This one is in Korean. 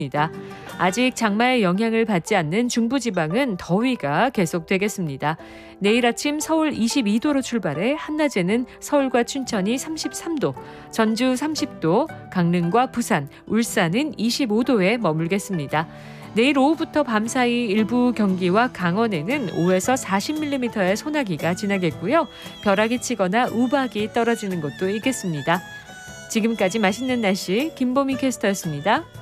아직 장마의 영향을 받지 않는 중부지방은 더위가 계속되겠습니다. 내일 아침 서울 22도로 출발해 한낮에는 서울과 춘천이 33도, 전주 30도, 강릉과 부산, 울산은 25도에 머물겠습니다. 내일 오후부터 밤사이 일부 경기와 강원에는 5에서 40mm의 소나기가 지나겠고요. 벼락이 치거나 우박이 떨어지는 곳도 있겠습니다. 지금까지 맛있는 날씨 김보미 캐스터였습니다.